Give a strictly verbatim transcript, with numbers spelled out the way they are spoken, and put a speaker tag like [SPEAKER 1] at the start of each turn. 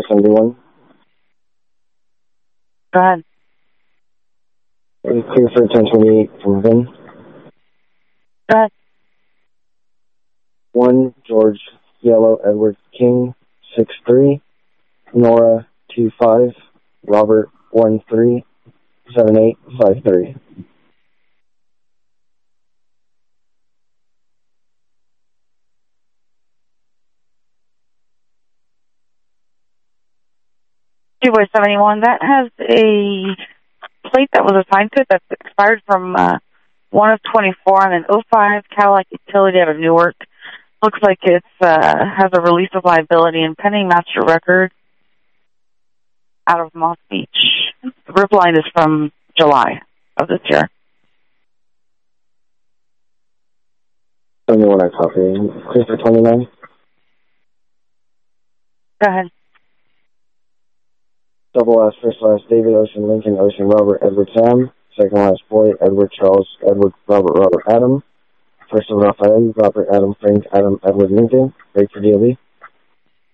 [SPEAKER 1] seventy-one.
[SPEAKER 2] Go ahead.
[SPEAKER 1] Clear for ten twenty-eight from Vin.
[SPEAKER 2] Go ahead.
[SPEAKER 1] one, George Yellow Edward King, six three. Nora, two five. Robert, one three. seven eight five three.
[SPEAKER 2] Two Boy seventy-one, that has a plate that was assigned to it that's expired from uh, one of twenty-four on an oh five Cadillac Utility out of Newark. Looks like it uh, has a release of liability and pending master record out of Moss Beach. The rip line is from July of this year.
[SPEAKER 1] seventy-one I copy. Clear for twenty-nine.
[SPEAKER 2] Go ahead.
[SPEAKER 1] Double last, first last, David, Ocean, Lincoln, Ocean, Robert, Edward, Sam. Second last, boy, Edward, Charles, Edward, Robert, Robert, Adam. First of Raphael, Robert, Adam, Frank, Adam, Edward, Lincoln. Break for D L B.